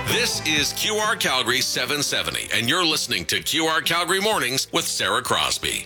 This is QR Calgary 770, and you're listening to QR Calgary Mornings with Sarah Crosby.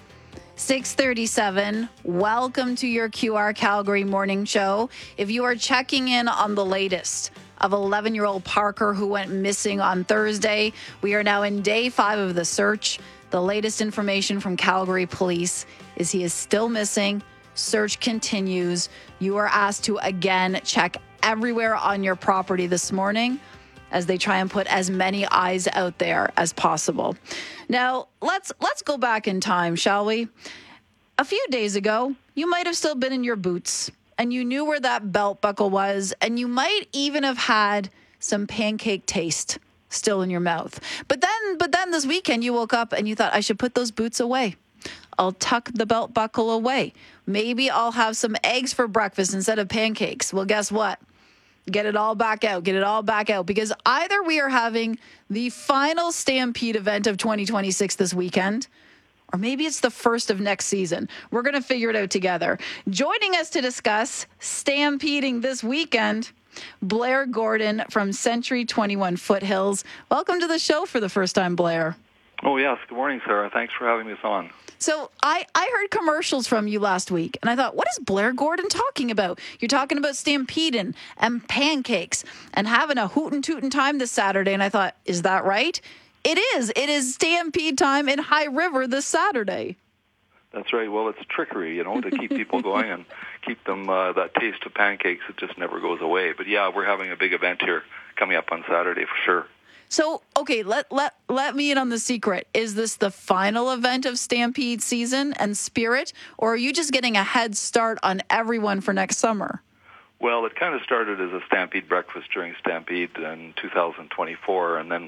6:37. Welcome to your QR Calgary morning show. If you are checking in on the latest of 11-year-old Parker who went missing on Thursday, we are now in day 5 of the search. The latest information from Calgary Police is he is still missing. Search continues. You are asked to again check everywhere on your property this morning as they try and put as many eyes out there as possible. Now, let's go back in time, shall we? A few days ago, you might have still been in your boots and you knew where that belt buckle was, and you might even have had some pancake taste still in your mouth. But then this weekend you woke up and you thought, I should put those boots away. I'll tuck the belt buckle away. Maybe I'll have some eggs for breakfast instead of pancakes. Well, guess what? Get it all back out, because either we are having the final Stampede event of 2026 this weekend, or maybe it's the first of next season. We're going to figure it out together. Joining us to discuss stampeding this weekend, Blair Gordon from Century 21 Foothills. Welcome to the show for the first time, Blair. Oh, yes. Good morning, Sarah. Thanks for having us on. So I heard commercials from you last week, and I thought, what is Blair Gordon talking about? You're talking about stampeding and pancakes and having a hootin' tootin' time this Saturday, and I thought, is that right? It is. It is stampede time in High River this Saturday. That's right. Well, it's trickery, to keep people going and keep them that taste of pancakes. It just never goes away. But, yeah, we're having a big event here coming up on Saturday for sure. So, okay, let me in on the secret. Is this the final event of Stampede season and spirit, or are you just getting a head start on everyone for next summer? Well, it kind of started as a Stampede breakfast during Stampede in 2024, and then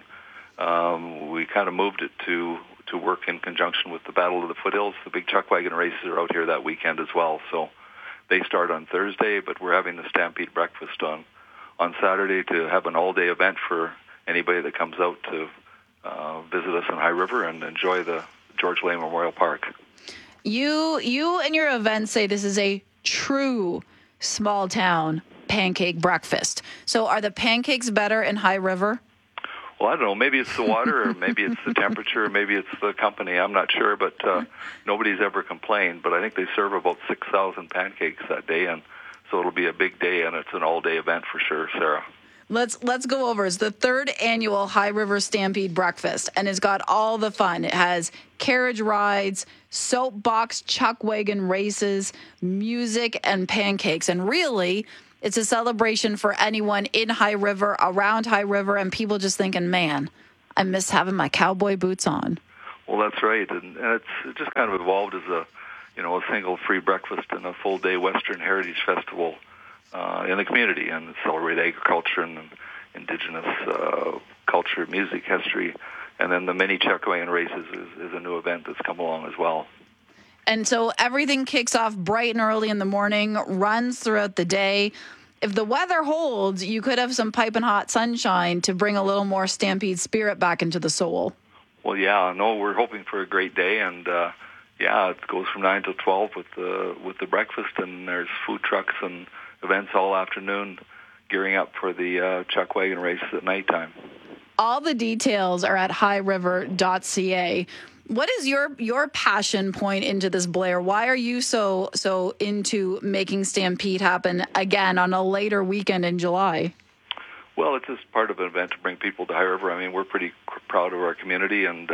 we kind of moved it to work in conjunction with the Battle of the Foothills. The big chuck wagon races are out here that weekend as well, so they start on Thursday, but we're having the Stampede breakfast on Saturday to have an all-day event for anybody that comes out to visit us in High River and enjoy the George Lane Memorial Park. You and your event say this is a true small town pancake breakfast. So are the pancakes better in High River? Well, I don't know. Maybe it's the water, or maybe it's the temperature, or maybe it's the company. I'm not sure, but nobody's ever complained. But I think they serve about 6,000 pancakes that day, and so it'll be a big day, and it's an all-day event for sure, Sarah. Let's go over. It's the 3rd annual High River Stampede Breakfast, and it's got all the fun. It has carriage rides, soapbox chuck wagon races, music, and pancakes. And really, it's a celebration for anyone in High River, around High River, and people just thinking, man, I miss having my cowboy boots on. Well, that's right, and it just kind of evolved as a single free breakfast and a full-day Western Heritage Festival in the community, and celebrate agriculture and indigenous culture, music, history, and then the mini chuck wagon races is a new event that's come along as well. And so everything kicks off bright and early in the morning, runs throughout the day. If the weather holds, you could have some piping hot sunshine to bring a little more Stampede spirit back into the soul. Well, yeah, no, we're hoping for a great day, and it goes from 9 till 12 with the breakfast, and there's food trucks and events all afternoon, gearing up for the chuck wagon races at nighttime. All the details are at highriver.ca. What is your passion point into this, Blair? Why are you so into making Stampede happen again on a later weekend in July? Well, it's just part of an event to bring people to High River. I mean, we're pretty proud of our community, and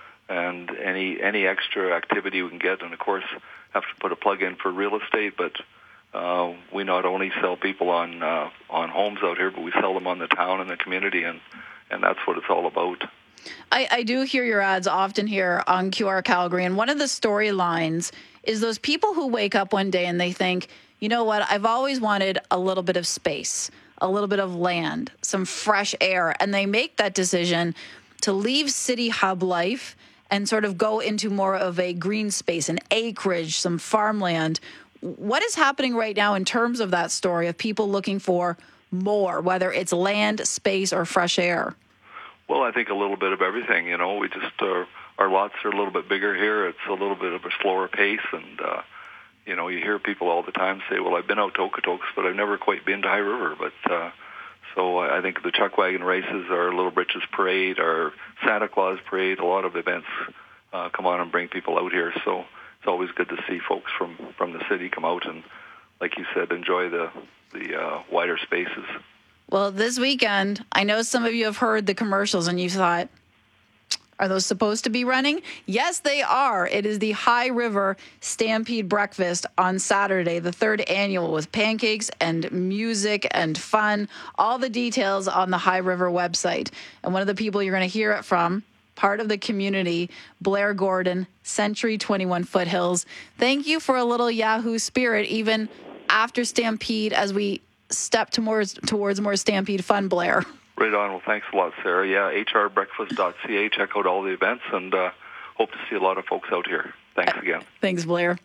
any extra activity we can get, and of course have to put a plug in for real estate, but we not only sell people on homes out here, but we sell them on the town and the community, and that's what it's all about. I do hear your ads often here on QR Calgary, and one of the storylines is those people who wake up one day and they think, you know what, I've always wanted a little bit of space, a little bit of land, some fresh air, and they make that decision to leave city hub life and sort of go into more of a green space, an acreage, some farmland. What is happening right now in terms of that story of people looking for more, whether it's land, space, or fresh air? Well, I think a little bit of everything. We just our lots are a little bit bigger here. It's a little bit of a slower pace, and you hear people all the time say, "Well, I've been out to Okotoks, but I've never quite been to High River." But So I think the Chuck Wagon races, our Little Britches Parade, our Santa Claus Parade, a lot of events come on and bring people out here. So it's always good to see folks from the city come out and, like you said, enjoy the wider spaces. Well, this weekend, I know some of you have heard the commercials and you thought, are those supposed to be running? Yes, they are. It is the High River Stampede Breakfast on Saturday, the 3rd annual, with pancakes and music and fun. All the details on the High River website. And one of the people you're going to hear it from, part of the community, Blair Gordon, Century 21 Foothills. Thank you for a little Yahoo spirit, even after Stampede, as we step towards more Stampede fun, Blair. Right on. Well, thanks a lot, Sarah. Yeah, hrbreakfast.ca. Check out all the events and hope to see a lot of folks out here. Thanks again. Thanks, Blair.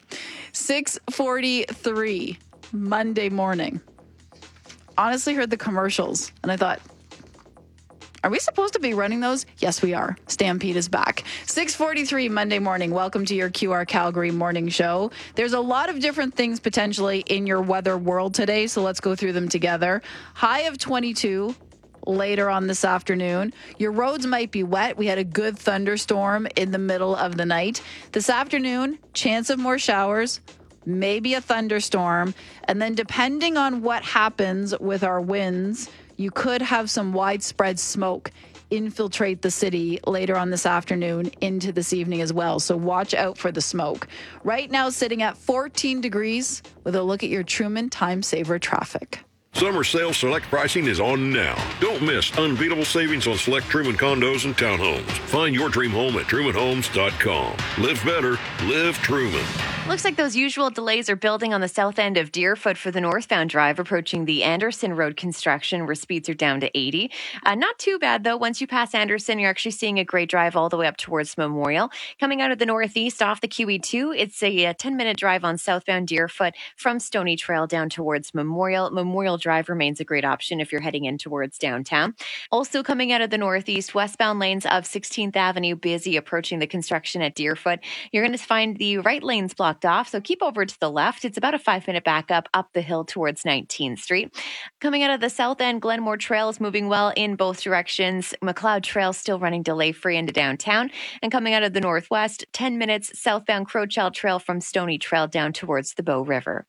6:43 Monday morning. Honestly heard the commercials, and I thought, are we supposed to be running those? Yes, we are. Stampede is back. 6:43 Monday morning. Welcome to your QR Calgary morning show. There's a lot of different things potentially in your weather world today, so let's go through them together. High of 22 later on this afternoon. Your roads might be wet. We had a good thunderstorm in the middle of the night. This afternoon, chance of more showers, maybe a thunderstorm, and then depending on what happens with our winds, you could have some widespread smoke infiltrate the city later on this afternoon into this evening as well. So watch out for the smoke. Right now, sitting at 14 degrees with a look at your Truman Time Saver traffic. Summer sale select pricing is on now. Don't miss unbeatable savings on select Truman condos and townhomes. Find your dream home at trumanhomes.com. Live better. Live Truman. Looks like those usual delays are building on the south end of Deerfoot for the northbound drive approaching the Anderson Road construction where speeds are down to 80. Not too bad, though. Once you pass Anderson, you're actually seeing a great drive all the way up towards Memorial. Coming out of the northeast off the QE2, it's a 10-minute drive on southbound Deerfoot from Stony Trail down towards Memorial. Memorial Drive remains a great option if you're heading in towards downtown. Also coming out of the northeast, westbound lanes of 16th Avenue busy approaching the construction at Deerfoot. You're going to find the right lanes blocked off, so keep over to the left. It's about a 5-minute backup up the hill towards 19th Street. Coming out of the south end, Glenmore Trail is moving well in both directions. McLeod Trail still running delay-free into downtown. And coming out of the northwest, 10 minutes southbound Crowchild Trail from Stony Trail down towards the Bow River.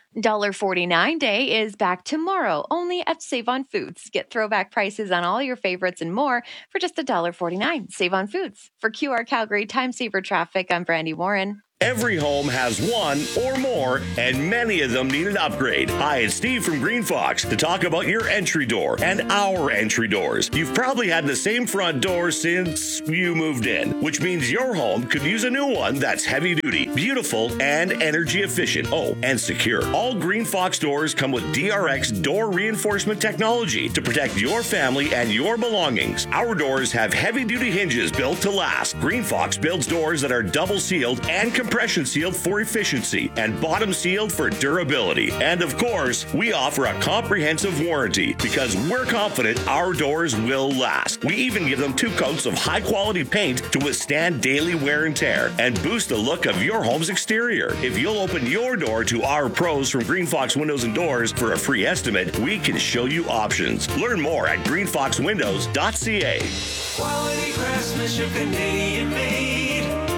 $1.49 day is back tomorrow, only at Save On Foods. Get throwback prices on all your favorites and more for just $1.49. Save On Foods. For QR Calgary Time Saver Traffic, I'm Brandy Warren. Every home has one or more, and many of them need an upgrade. Hi, it's Steve from Green Fox to talk about your entry door and our entry doors. You've probably had the same front door since you moved in, which means your home could use a new one that's heavy duty, beautiful, and energy efficient. Oh, and secure. All Green Fox doors come with DRX door reinforcement technology to protect your family and your belongings. Our doors have heavy duty hinges built to last. Green Fox builds doors that are double sealed and compression sealed for efficiency and bottom sealed for durability. And of course, we offer a comprehensive warranty because we're confident our doors will last. We even give them 2 coats of high quality paint to withstand daily wear and tear and boost the look of your home's exterior. If you'll open your door to our pros from Green Fox Windows and Doors for a free estimate, we can show you options. Learn more at greenfoxwindows.ca. Quality craftsmanship, Canadian made.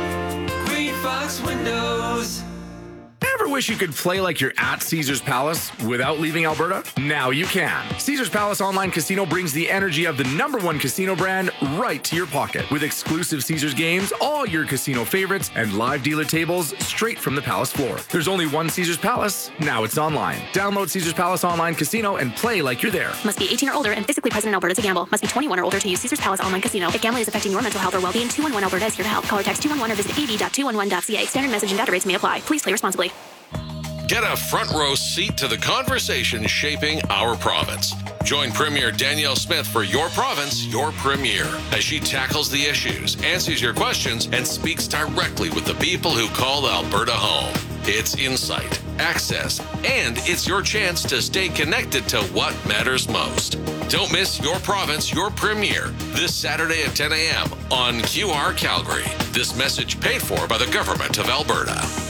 Fox Windows. Ever wish you could play like you're at Caesars Palace without leaving Alberta? Now you can. Caesars Palace Online Casino brings the energy of the #1 casino brand right to your pocket. With exclusive Caesars games, all your casino favorites, and live dealer tables straight from the Palace floor. There's only one Caesars Palace. Now it's online. Download Caesars Palace Online Casino and play like you're there. Must be 18 or older and physically present in Alberta to gamble. Must be 21 or older to use Caesars Palace Online Casino. If gambling is affecting your mental health or well-being, 211 Alberta is here to help. Call or text 211 or visit ad.211.ca. Standard message and data rates may apply. Please play responsibly. Get a front row seat to the conversation shaping our province. Join Premier Danielle Smith for Your Province, Your Premier, as she tackles the issues, answers your questions, and speaks directly with the people who call Alberta home. It's insight, access, and it's your chance to stay connected to what matters most. Don't miss Your Province, Your Premier this Saturday at 10 a.m. on QR Calgary. This message paid for by the Government of Alberta.